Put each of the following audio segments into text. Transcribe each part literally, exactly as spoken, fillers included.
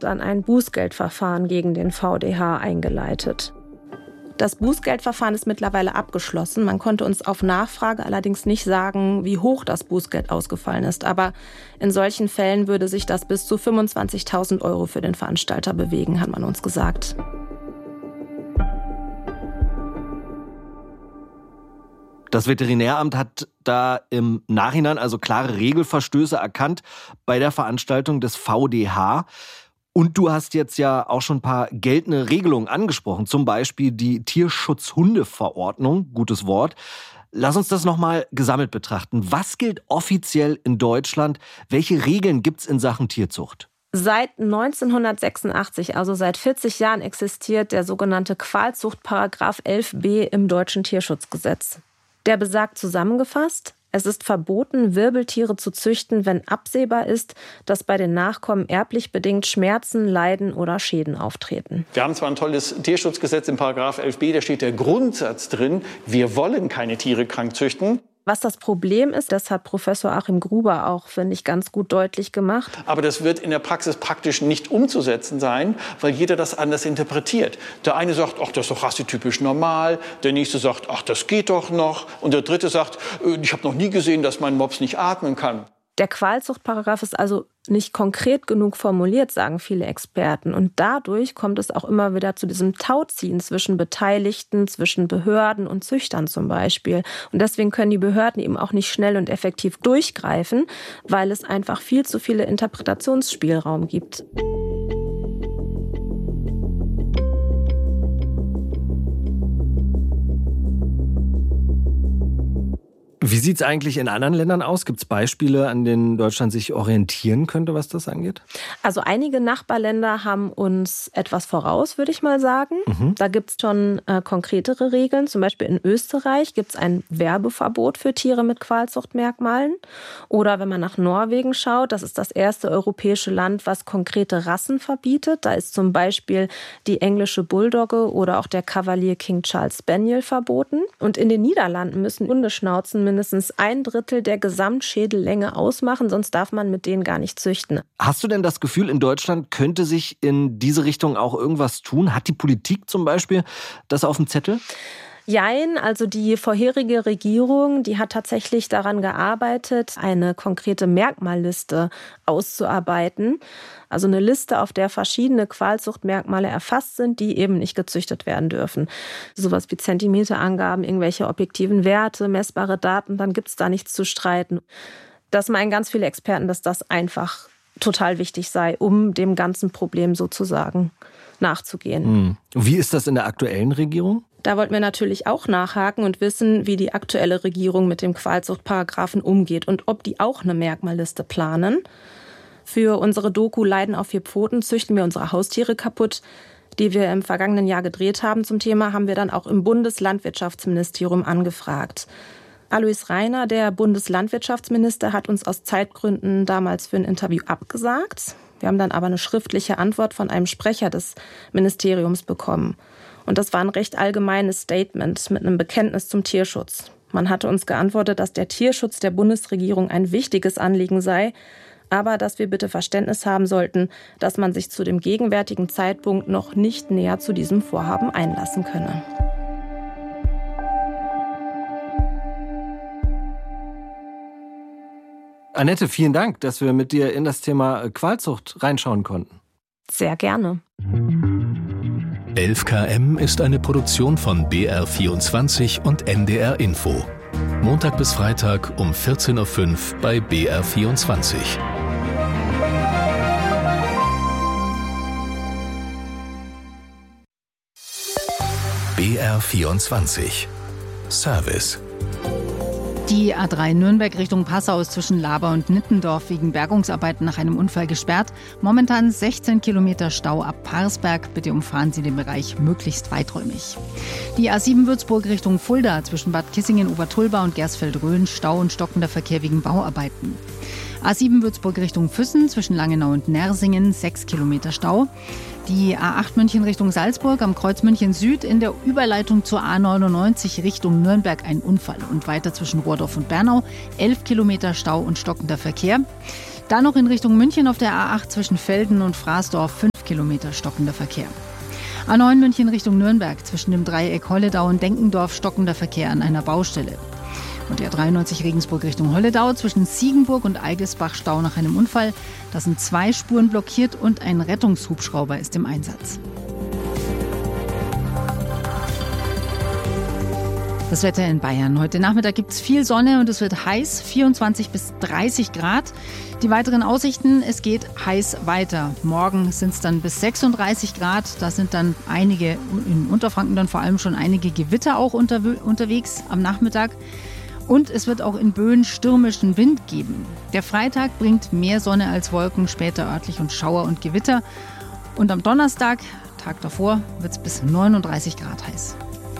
dann ein Bußgeldverfahren gegen den V D H eingeleitet. Das Bußgeldverfahren ist mittlerweile abgeschlossen. Man konnte uns auf Nachfrage allerdings nicht sagen, wie hoch das Bußgeld ausgefallen ist. Aber in solchen Fällen würde sich das bis zu fünfundzwanzigtausend Euro für den Veranstalter bewegen, hat man uns gesagt. Das Veterinäramt hat da im Nachhinein also klare Regelverstöße erkannt bei der Veranstaltung des V D H. Und du hast jetzt ja auch schon ein paar geltende Regelungen angesprochen, zum Beispiel die Tierschutzhundeverordnung, gutes Wort. Lass uns das nochmal gesammelt betrachten. Was gilt offiziell in Deutschland? Welche Regeln gibt's in Sachen Tierzucht? Seit neunzehnhundertsechsundachtzig, also seit vierzig Jahren, existiert der sogenannte Qualzucht-Paragraph elf b im deutschen Tierschutzgesetz. Der besagt zusammengefasst: Es ist verboten, Wirbeltiere zu züchten, wenn absehbar ist, dass bei den Nachkommen erblich bedingt Schmerzen, Leiden oder Schäden auftreten. Wir haben zwar ein tolles Tierschutzgesetz im Paragraph elf b, da steht der Grundsatz drin, wir wollen keine Tiere krank züchten. Was das Problem ist, das hat Professor Achim Gruber auch, finde ich, ganz gut deutlich gemacht. Aber das wird in der Praxis praktisch nicht umzusetzen sein, weil jeder das anders interpretiert. Der eine sagt, ach, das ist doch rassetypisch normal. Der nächste sagt, ach, das geht doch noch. Und der dritte sagt, ich habe noch nie gesehen, dass mein Mops nicht atmen kann. Der Qualzuchtparagraph ist also nicht konkret genug formuliert, sagen viele Experten. Und dadurch kommt es auch immer wieder zu diesem Tauziehen zwischen Beteiligten, zwischen Behörden und Züchtern zum Beispiel. Und deswegen können die Behörden eben auch nicht schnell und effektiv durchgreifen, weil es einfach viel zu viele Interpretationsspielraum gibt. Wie sieht es eigentlich in anderen Ländern aus? Gibt es Beispiele, an denen Deutschland sich orientieren könnte, was das angeht? Also einige Nachbarländer haben uns etwas voraus, würde ich mal sagen. Mhm. Da gibt es schon äh, konkretere Regeln. Zum Beispiel in Österreich gibt es ein Werbeverbot für Tiere mit Qualzuchtmerkmalen. Oder wenn man nach Norwegen schaut, das ist das erste europäische Land, was konkrete Rassen verbietet. Da ist zum Beispiel die englische Bulldogge oder auch der Cavalier King Charles Spaniel verboten. Und in den Niederlanden müssen Hundeschnauzen mindestens ein Drittel der Gesamtschädellänge ausmachen, sonst darf man mit denen gar nicht züchten. Hast du denn das Gefühl, in Deutschland könnte sich in diese Richtung auch irgendwas tun? Hat die Politik zum Beispiel das auf dem Zettel? Jein, also die vorherige Regierung, die hat tatsächlich daran gearbeitet, eine konkrete Merkmalliste auszuarbeiten. Also eine Liste, auf der verschiedene Qualzuchtmerkmale erfasst sind, die eben nicht gezüchtet werden dürfen. Sowas wie Zentimeterangaben, irgendwelche objektiven Werte, messbare Daten, dann gibt es da nichts zu streiten. Das meinen ganz viele Experten, dass das einfach total wichtig sei, um dem ganzen Problem sozusagen nachzugehen. Hm. Wie ist das in der aktuellen Regierung? Da wollten wir natürlich auch nachhaken und wissen, wie die aktuelle Regierung mit dem Qualzuchtparagraphen umgeht und ob die auch eine Merkmalliste planen. Für unsere Doku Leiden auf vier Pfoten züchten wir unsere Haustiere kaputt, die wir im vergangenen Jahr gedreht haben zum Thema, haben wir dann auch im Bundeslandwirtschaftsministerium angefragt. Alois Rainer, der Bundeslandwirtschaftsminister, hat uns aus Zeitgründen damals für ein Interview abgesagt. Wir haben dann aber eine schriftliche Antwort von einem Sprecher des Ministeriums bekommen. Und das war ein recht allgemeines Statement mit einem Bekenntnis zum Tierschutz. Man hatte uns geantwortet, dass der Tierschutz der Bundesregierung ein wichtiges Anliegen sei, aber dass wir bitte Verständnis haben sollten, dass man sich zu dem gegenwärtigen Zeitpunkt noch nicht näher zu diesem Vorhaben einlassen könne. Annette, vielen Dank, dass wir mit dir in das Thema Qualzucht reinschauen konnten. Sehr gerne. elf Kilometer pro Stunde ist eine Produktion von B R vierundzwanzig und N D R Info. Montag bis Freitag um vierzehn Uhr fünf bei B R vierundzwanzig. B R vierundzwanzig. Service. Die A drei Nürnberg Richtung Passau ist zwischen Laber und Nittendorf wegen Bergungsarbeiten nach einem Unfall gesperrt. Momentan sechzehn Kilometer Stau ab Parsberg. Bitte umfahren Sie den Bereich möglichst weiträumig. Die A sieben Würzburg Richtung Fulda zwischen Bad Kissingen, Obertulba und Gersfeld-Rhön Stau und stockender Verkehr wegen Bauarbeiten. A sieben Würzburg Richtung Füssen zwischen Langenau und Nersingen sechs Kilometer Stau. Die A acht München Richtung Salzburg am Kreuz München Süd in der Überleitung zur A neunundneunzig Richtung Nürnberg ein Unfall und weiter zwischen Rohrdorf und Bernau elf Kilometer Stau und stockender Verkehr. Dann noch in Richtung München auf der A acht zwischen Velden und Fraßdorf fünf Kilometer stockender Verkehr. A neun München Richtung Nürnberg, zwischen dem Dreieck Holledau und Denkendorf stockender Verkehr an einer Baustelle. Und die A dreiundneunzig Regensburg Richtung Holledau, zwischen Ziegenburg und Eigelsbach Stau nach einem Unfall. Da sind zwei Spuren blockiert und ein Rettungshubschrauber ist im Einsatz. Das Wetter in Bayern. Heute Nachmittag gibt es viel Sonne und es wird heiß, vierundzwanzig bis dreißig Grad. Die weiteren Aussichten, es geht heiß weiter. Morgen sind es dann bis sechsunddreißig Grad. Da sind dann einige, in Unterfranken dann vor allem schon einige Gewitter auch unter, unterwegs am Nachmittag. Und es wird auch in Böen stürmischen Wind geben. Der Freitag bringt mehr Sonne als Wolken, später örtlich und Schauer und Gewitter. Und am Donnerstag, Tag davor, wird es bis neununddreißig Grad heiß.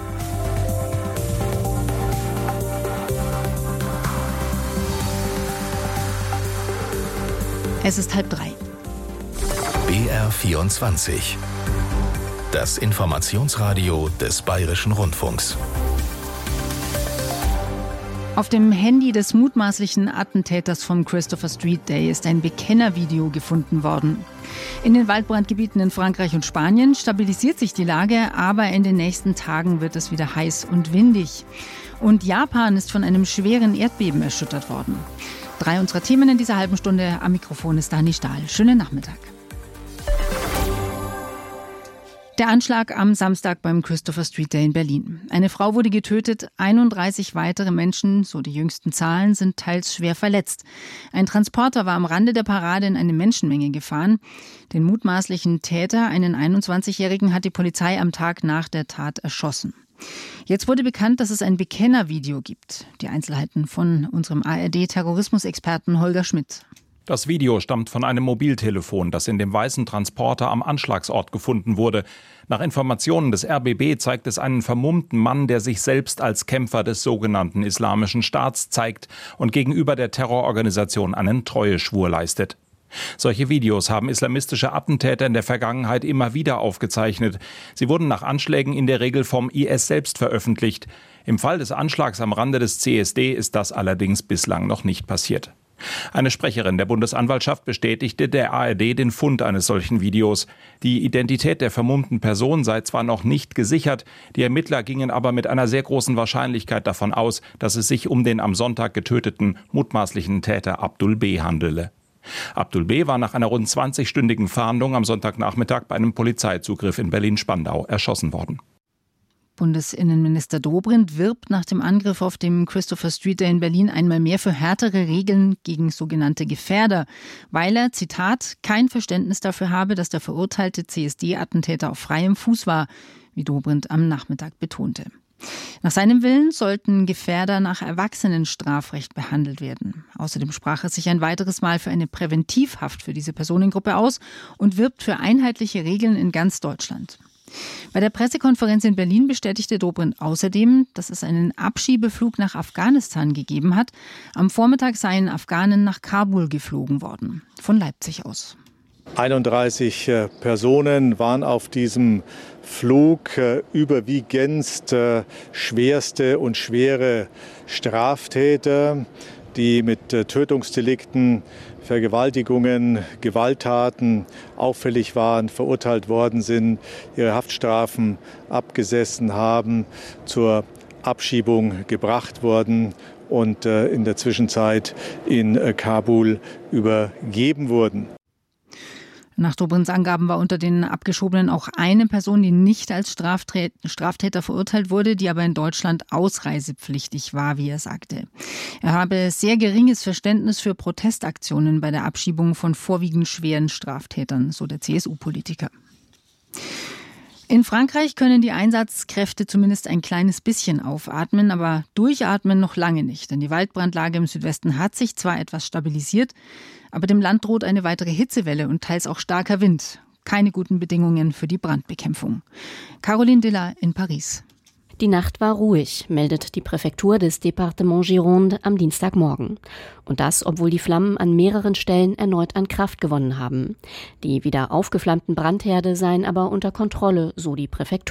Es ist halb drei. B R vierundzwanzig. Das Informationsradio des Bayerischen Rundfunks. Auf dem Handy des mutmaßlichen Attentäters vom Christopher Street Day ist ein Bekennervideo gefunden worden. In den Waldbrandgebieten in Frankreich und Spanien stabilisiert sich die Lage, aber in den nächsten Tagen wird es wieder heiß und windig. Und Japan ist von einem schweren Erdbeben erschüttert worden. Drei unserer Themen in dieser halben Stunde. Am Mikrofon ist Dani Stahl. Schönen Nachmittag. Der Anschlag am Samstag beim Christopher Street Day in Berlin. Eine Frau wurde getötet, einunddreißig weitere Menschen, so die jüngsten Zahlen, sind teils schwer verletzt. Ein Transporter war am Rande der Parade in eine Menschenmenge gefahren. Den mutmaßlichen Täter, einen einundzwanzigjährigen, hat die Polizei am Tag nach der Tat erschossen. Jetzt wurde bekannt, dass es ein Bekennervideo gibt. Die Einzelheiten von unserem A R D-Terrorismusexperten Holger Schmidt. Das Video stammt von einem Mobiltelefon, das in dem weißen Transporter am Anschlagsort gefunden wurde. Nach Informationen des R B B zeigt es einen vermummten Mann, der sich selbst als Kämpfer des sogenannten Islamischen Staats zeigt und gegenüber der Terrororganisation einen Treueschwur leistet. Solche Videos haben islamistische Attentäter in der Vergangenheit immer wieder aufgezeichnet. Sie wurden nach Anschlägen in der Regel vom I S selbst veröffentlicht. Im Fall des Anschlags am Rande des C S D ist das allerdings bislang noch nicht passiert. Eine Sprecherin der Bundesanwaltschaft bestätigte der A R D den Fund eines solchen Videos. Die Identität der vermummten Person sei zwar noch nicht gesichert, die Ermittler gingen aber mit einer sehr großen Wahrscheinlichkeit davon aus, dass es sich um den am Sonntag getöteten mutmaßlichen Täter Abdul B. handele. Abdul B. war nach einer rund zwanzigstündigen Fahndung am Sonntagnachmittag bei einem Polizeizugriff in Berlin-Spandau erschossen worden. Bundesinnenminister Dobrindt wirbt nach dem Angriff auf dem Christopher Street Day in Berlin einmal mehr für härtere Regeln gegen sogenannte Gefährder, weil er, Zitat, kein Verständnis dafür habe, dass der verurteilte C S D-Attentäter auf freiem Fuß war, wie Dobrindt am Nachmittag betonte. Nach seinem Willen sollten Gefährder nach Erwachsenenstrafrecht behandelt werden. Außerdem sprach er sich ein weiteres Mal für eine Präventivhaft für diese Personengruppe aus und wirbt für einheitliche Regeln in ganz Deutschland. Bei der Pressekonferenz in Berlin bestätigte Dobrindt außerdem, dass es einen Abschiebeflug nach Afghanistan gegeben hat. Am Vormittag seien Afghanen nach Kabul geflogen worden, von Leipzig aus. einunddreißig Personen waren auf diesem Flug, überwiegend schwerste und schwere Straftäter, die mit Tötungsdelikten, Vergewaltigungen, Gewalttaten auffällig waren, verurteilt worden sind, ihre Haftstrafen abgesessen haben, zur Abschiebung gebracht worden und in der Zwischenzeit in Kabul übergeben wurden. Nach Dobrindts Angaben war unter den Abgeschobenen auch eine Person, die nicht als Straftäter verurteilt wurde, die aber in Deutschland ausreisepflichtig war, wie er sagte. Er habe sehr geringes Verständnis für Protestaktionen bei der Abschiebung von vorwiegend schweren Straftätern, so der C S U-Politiker. In Frankreich können die Einsatzkräfte zumindest ein kleines bisschen aufatmen, aber durchatmen noch lange nicht. Denn die Waldbrandlage im Südwesten hat sich zwar etwas stabilisiert, aber dem Land droht eine weitere Hitzewelle und teils auch starker Wind. Keine guten Bedingungen für die Brandbekämpfung. Caroline Dilla in Paris. Die Nacht war ruhig, meldet die Präfektur des Département Gironde am Dienstagmorgen. Und das, obwohl die Flammen an mehreren Stellen erneut an Kraft gewonnen haben. Die wieder aufgeflammten Brandherde seien aber unter Kontrolle, so die Präfektur.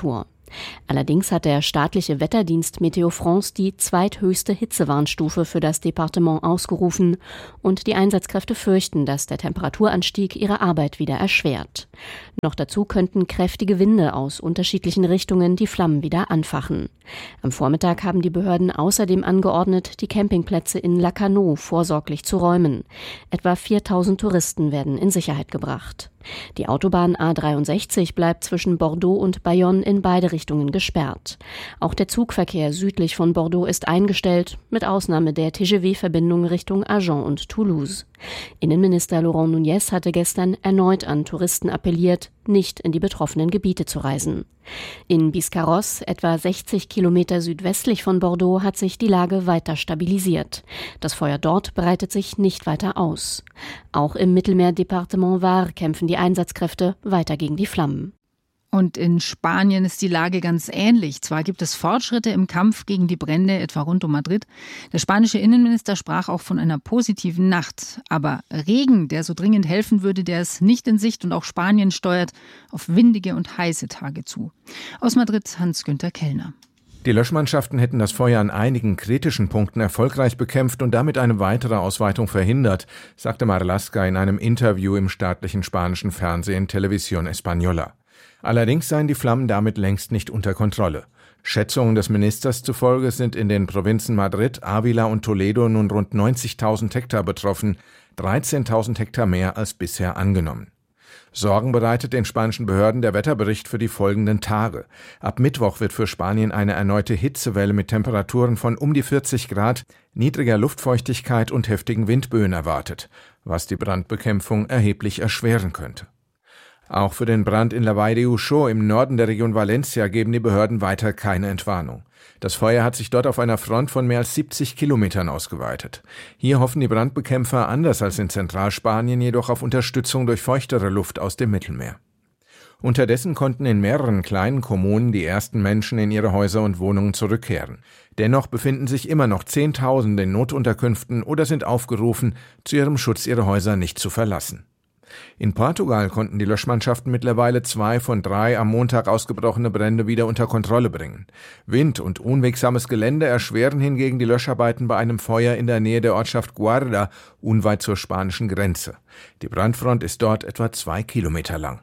Allerdings hat der staatliche Wetterdienst Météo France die zweithöchste Hitzewarnstufe für das Departement ausgerufen und die Einsatzkräfte fürchten, dass der Temperaturanstieg ihre Arbeit wieder erschwert. Noch dazu könnten kräftige Winde aus unterschiedlichen Richtungen die Flammen wieder anfachen. Am Vormittag haben die Behörden außerdem angeordnet, die Campingplätze in Lacanau vorsorglich zu räumen. Etwa viertausend Touristen werden in Sicherheit gebracht. Die Autobahn A dreiundsechzig bleibt zwischen Bordeaux und Bayonne in beide Richtungen gesperrt. Auch der Zugverkehr südlich von Bordeaux ist eingestellt, mit Ausnahme der T G V-Verbindung Richtung Agen und Toulouse. Innenminister Laurent Nunez hatte gestern erneut an Touristen appelliert, nicht in die betroffenen Gebiete zu reisen. In Biscarrosse, etwa sechzig Kilometer südwestlich von Bordeaux, hat sich die Lage weiter stabilisiert. Das Feuer dort breitet sich nicht weiter aus. Auch im Mittelmeerdepartement Var kämpfen die Einsatzkräfte weiter gegen die Flammen. Und in Spanien ist die Lage ganz ähnlich. Zwar gibt es Fortschritte im Kampf gegen die Brände, etwa rund um Madrid. Der spanische Innenminister sprach auch von einer positiven Nacht. Aber Regen, der so dringend helfen würde, der ist nicht in Sicht und auch Spanien steuert auf windige und heiße Tage zu. Aus Madrid Hans-Günther Kellner. Die Löschmannschaften hätten das Feuer an einigen kritischen Punkten erfolgreich bekämpft und damit eine weitere Ausweitung verhindert, sagte Marlaska in einem Interview im staatlichen spanischen Fernsehen Televisión Española. Allerdings seien die Flammen damit längst nicht unter Kontrolle. Schätzungen des Ministers zufolge sind in den Provinzen Madrid, Ávila und Toledo nun rund neunzigtausend Hektar betroffen, dreizehntausend Hektar mehr als bisher angenommen. Sorgen bereitet den spanischen Behörden der Wetterbericht für die folgenden Tage. Ab Mittwoch wird für Spanien eine erneute Hitzewelle mit Temperaturen von um die vierzig Grad, niedriger Luftfeuchtigkeit und heftigen Windböen erwartet, was die Brandbekämpfung erheblich erschweren könnte. Auch für den Brand in La Vall de Uxó im Norden der Region Valencia geben die Behörden weiter keine Entwarnung. Das Feuer hat sich dort auf einer Front von mehr als siebzig Kilometern ausgeweitet. Hier hoffen die Brandbekämpfer anders als in Zentralspanien jedoch auf Unterstützung durch feuchtere Luft aus dem Mittelmeer. Unterdessen konnten in mehreren kleinen Kommunen die ersten Menschen in ihre Häuser und Wohnungen zurückkehren. Dennoch befinden sich immer noch Zehntausende in Notunterkünften oder sind aufgerufen, zu ihrem Schutz ihre Häuser nicht zu verlassen. In Portugal konnten die Löschmannschaften mittlerweile zwei von drei am Montag ausgebrochene Brände wieder unter Kontrolle bringen. Wind und unwegsames Gelände erschweren hingegen die Löscharbeiten bei einem Feuer in der Nähe der Ortschaft Guarda, unweit zur spanischen Grenze. Die Brandfront ist dort etwa zwei Kilometer lang.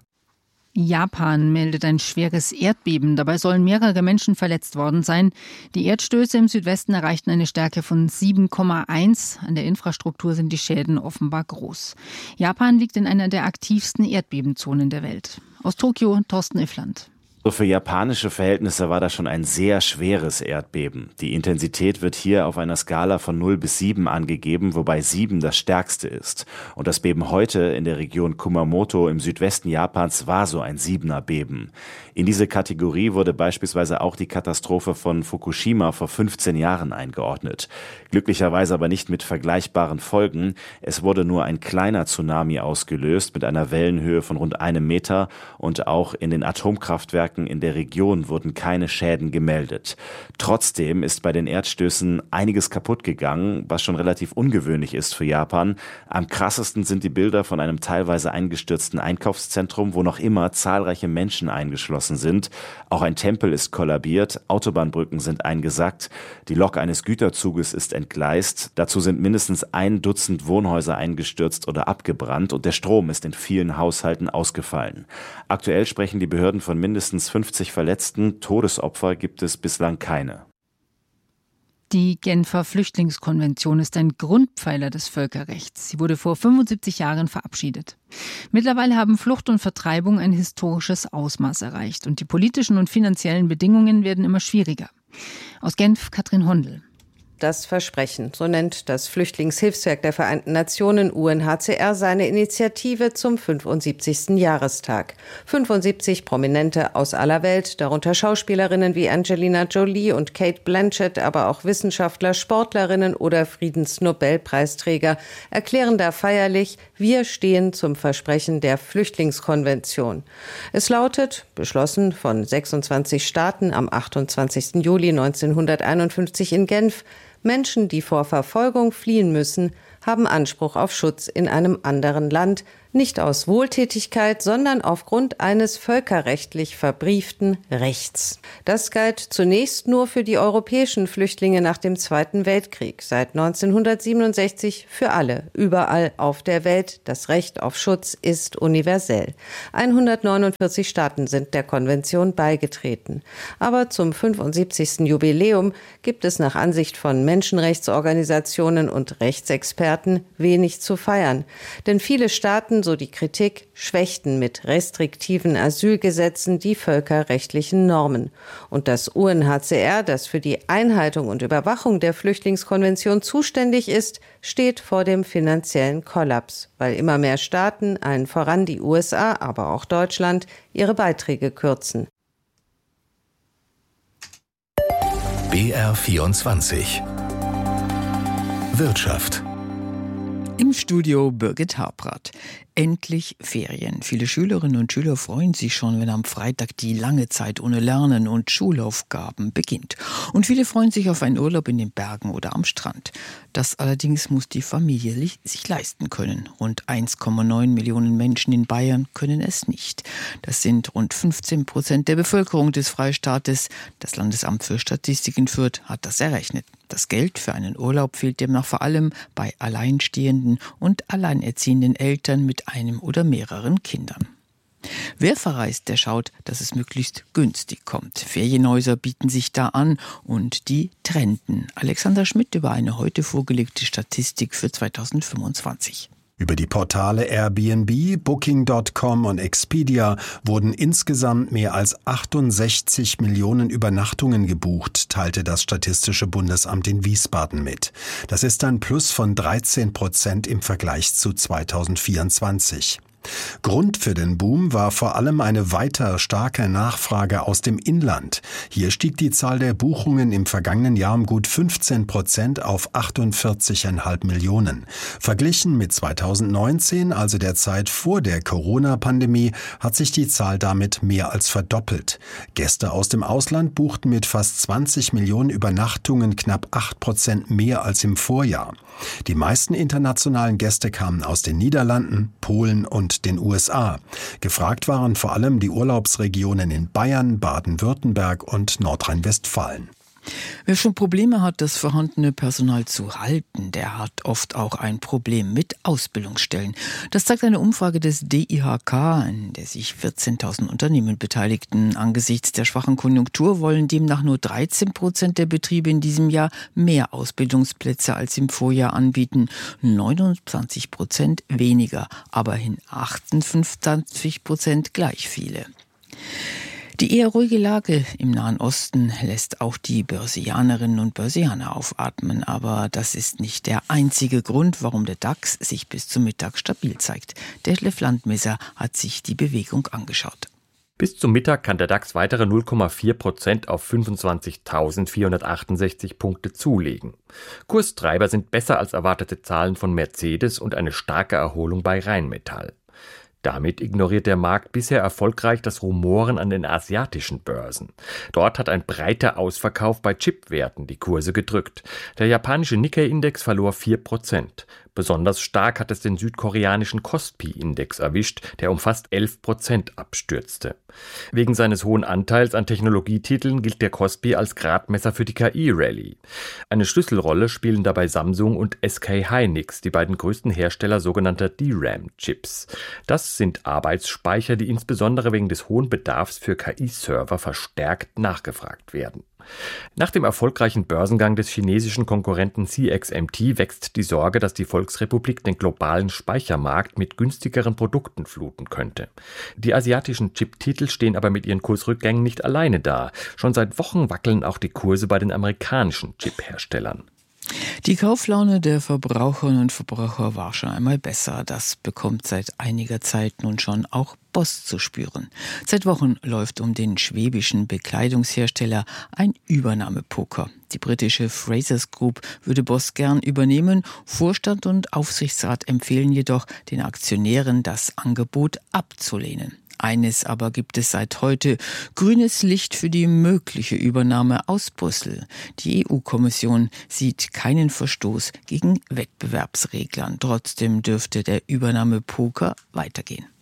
Japan meldet ein schweres Erdbeben. Dabei sollen mehrere Menschen verletzt worden sein. Die Erdstöße im Südwesten erreichten eine Stärke von sieben Komma eins. An der Infrastruktur sind die Schäden offenbar groß. Japan liegt in einer der aktivsten Erdbebenzonen der Welt. Aus Tokio, Thorsten Iffland. Für japanische Verhältnisse war das schon ein sehr schweres Erdbeben. Die Intensität wird hier auf einer Skala von null bis sieben angegeben, wobei sieben das stärkste ist. Und das Beben heute in der Region Kumamoto im Südwesten Japans war so ein siebener Beben. In diese Kategorie wurde beispielsweise auch die Katastrophe von Fukushima vor fünfzehn Jahren eingeordnet. Glücklicherweise aber nicht mit vergleichbaren Folgen. Es wurde nur ein kleiner Tsunami ausgelöst mit einer Wellenhöhe von rund einem Meter und auch in den Atomkraftwerken in der Region wurden keine Schäden gemeldet. Trotzdem ist bei den Erdstößen einiges kaputt gegangen, was schon relativ ungewöhnlich ist für Japan. Am krassesten sind die Bilder von einem teilweise eingestürzten Einkaufszentrum, wo noch immer zahlreiche Menschen eingeschlossen sind. Auch ein Tempel ist kollabiert, Autobahnbrücken sind eingesackt, die Lok eines Güterzuges ist entgleist. Dazu sind mindestens ein Dutzend Wohnhäuser eingestürzt oder abgebrannt und der Strom ist in vielen Haushalten ausgefallen. Aktuell sprechen die Behörden von mindestens fünfzig Verletzten, Todesopfer gibt es bislang keine. Die Genfer Flüchtlingskonvention ist ein Grundpfeiler des Völkerrechts. Sie wurde vor fünfundsiebzig Jahren verabschiedet. Mittlerweile haben Flucht und Vertreibung ein historisches Ausmaß erreicht und die politischen und finanziellen Bedingungen werden immer schwieriger. Aus Genf, Katrin Hondel. Das Versprechen, so nennt das Flüchtlingshilfswerk der Vereinten Nationen U N H C R seine Initiative zum fünfundsiebzigsten Jahrestag. fünfundsiebzig Prominente aus aller Welt, darunter Schauspielerinnen wie Angelina Jolie und Kate Blanchett, aber auch Wissenschaftler, Sportlerinnen oder Friedensnobelpreisträger, erklären da feierlich, wir stehen zum Versprechen der Flüchtlingskonvention. Es lautet, beschlossen von sechsundzwanzig Staaten am achtundzwanzigsten Juli neunzehnhunderteinundfünfzig in Genf, Menschen, die vor Verfolgung fliehen müssen, haben Anspruch auf Schutz in einem anderen Land, Nicht aus Wohltätigkeit, sondern aufgrund eines völkerrechtlich verbrieften Rechts. Das galt zunächst nur für die europäischen Flüchtlinge nach dem Zweiten Weltkrieg. Seit neunzehnhundertsiebenundsechzig für alle, überall auf der Welt. Das Recht auf Schutz ist universell. hundertneunundvierzig Staaten sind der Konvention beigetreten. Aber zum fünfundsiebzigsten Jubiläum gibt es nach Ansicht von Menschenrechtsorganisationen und Rechtsexperten wenig zu feiern. Denn viele Staaten, so die Kritik, schwächten mit restriktiven Asylgesetzen die völkerrechtlichen Normen. Und das U N H C R, das für die Einhaltung und Überwachung der Flüchtlingskonvention zuständig ist, steht vor dem finanziellen Kollaps, weil immer mehr Staaten, allen voran die U S A, aber auch Deutschland, ihre Beiträge kürzen. B R vierundzwanzig Wirtschaft. Im Studio Birgit Habrath. Endlich Ferien. Viele Schülerinnen und Schüler freuen sich schon, wenn am Freitag die lange Zeit ohne Lernen und Schulaufgaben beginnt. Und viele freuen sich auf einen Urlaub in den Bergen oder am Strand. Das allerdings muss die Familie sich leisten können. Rund eins Komma neun Millionen Menschen in Bayern können es nicht. Das sind rund fünfzehn Prozent der Bevölkerung des Freistaates. Das Landesamt für Statistik in Fürth hat das errechnet. Das Geld für einen Urlaub fehlt demnach vor allem bei alleinstehenden und alleinerziehenden Eltern mit einem oder mehreren Kindern. Wer verreist, der schaut, dass es möglichst günstig kommt. Ferienhäuser bieten sich da an und die trenden. Alexander Schmidt über eine heute vorgelegte Statistik für zweitausendfünfundzwanzig. Über die Portale Airbnb, Booking Punkt com und Expedia wurden insgesamt mehr als achtundsechzig Millionen Übernachtungen gebucht, teilte das Statistische Bundesamt in Wiesbaden mit. Das ist ein Plus von dreizehn Prozent im Vergleich zu zweitausendvierundzwanzig. Grund für den Boom war vor allem eine weiter starke Nachfrage aus dem Inland. Hier stieg die Zahl der Buchungen im vergangenen Jahr um gut fünfzehn Prozent auf achtundvierzig Komma fünf Millionen. Verglichen mit zweitausendneunzehn, also der Zeit vor der Corona-Pandemie, hat sich die Zahl damit mehr als verdoppelt. Gäste aus dem Ausland buchten mit fast zwanzig Millionen Übernachtungen knapp acht Prozent mehr als im Vorjahr. Die meisten internationalen Gäste kamen aus den Niederlanden, Polen und den U S A. Gefragt waren vor allem die Urlaubsregionen in Bayern, Baden-Württemberg und Nordrhein-Westfalen. Wer schon Probleme hat, das vorhandene Personal zu halten, der hat oft auch ein Problem mit Ausbildungsstellen. Das zeigt eine Umfrage des D I H K, an der sich vierzehntausend Unternehmen beteiligten. Angesichts der schwachen Konjunktur wollen demnach nur dreizehn Prozent der Betriebe in diesem Jahr mehr Ausbildungsplätze als im Vorjahr anbieten. neunundzwanzig Prozent weniger, aber in achtundfünfzig Prozent gleich viele. Die eher ruhige Lage im Nahen Osten lässt auch die Börsianerinnen und Börsianer aufatmen. Aber das ist nicht der einzige Grund, warum der DAX sich bis zum Mittag stabil zeigt. Detlef Landmesser hat sich die Bewegung angeschaut. Bis zum Mittag kann der DAX weitere null Komma vier Prozent auf fünfundzwanzigtausendvierhundertachtundsechzig Punkte zulegen. Kurstreiber sind besser als erwartete Zahlen von Mercedes und eine starke Erholung bei Rheinmetall. Damit ignoriert der Markt bisher erfolgreich das Rumoren an den asiatischen Börsen. Dort hat ein breiter Ausverkauf bei Chipwerten die Kurse gedrückt. Der japanische Nikkei-Index verlor vier Prozent. Besonders stark hat es den südkoreanischen Kospi-Index erwischt, der um fast elf Prozent abstürzte. Wegen seines hohen Anteils an Technologietiteln gilt der Kospi als Gradmesser für die K I-Rallye. Eine Schlüsselrolle spielen dabei Samsung und S K Hynix, die beiden größten Hersteller sogenannter D RAM-Chips. Das sind Arbeitsspeicher, die insbesondere wegen des hohen Bedarfs für K I-Server verstärkt nachgefragt werden. Nach dem erfolgreichen Börsengang des chinesischen Konkurrenten C X M T wächst die Sorge, dass die Volksrepublik den globalen Speichermarkt mit günstigeren Produkten fluten könnte. Die asiatischen Chip-Titel stehen aber mit ihren Kursrückgängen nicht alleine da. Schon seit Wochen wackeln auch die Kurse bei den amerikanischen Chip-Herstellern. Die Kauflaune der Verbraucherinnen und Verbraucher war schon einmal besser. Das bekommt seit einiger Zeit nun schon auch Boss zu spüren. Seit Wochen läuft um den schwäbischen Bekleidungshersteller ein Übernahmepoker. Die britische Frasers Group würde Boss gern übernehmen. Vorstand und Aufsichtsrat empfehlen jedoch den Aktionären, das Angebot abzulehnen. Eines aber gibt es seit heute: grünes Licht für die mögliche Übernahme aus Brüssel. Die E U-Kommission sieht keinen Verstoß gegen Wettbewerbsreglern. Trotzdem dürfte der Übernahmepoker weitergehen.